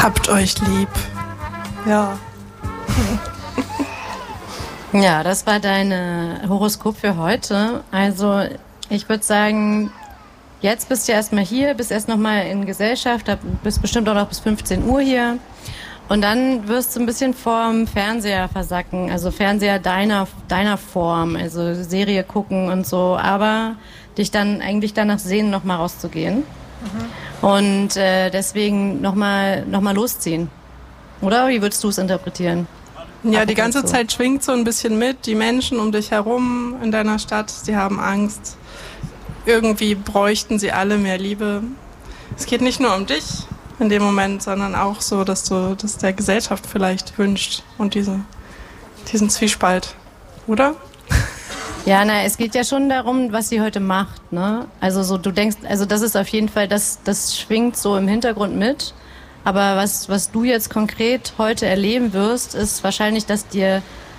Habt euch lieb. Ja. Ja, das war dein Horoskop für heute. Also ich würde sagen, jetzt bist du erstmal hier, bist erst nochmal in Gesellschaft, bist bestimmt auch noch bis 15 Uhr hier. Und dann wirst du ein bisschen vorm Fernseher versacken, also Fernseher deiner Form, also Serie gucken und so, aber dich dann eigentlich danach sehen, nochmal rauszugehen. Und deswegen nochmal losziehen. Oder wie würdest du es interpretieren? Ja, die ganze Zeit schwingt so ein bisschen mit. Die Menschen um dich herum in deiner Stadt, die haben Angst. Irgendwie bräuchten sie alle mehr Liebe. Es geht nicht nur um dich in dem Moment, sondern auch so, dass du das der Gesellschaft vielleicht wünscht und diesen Zwiespalt, oder? Ja, es geht ja schon darum, was sie heute macht, ne? Also so, du denkst, also das ist auf jeden Fall, das schwingt so im Hintergrund mit. Aber was du jetzt konkret heute erleben wirst, ist wahrscheinlich, dass dir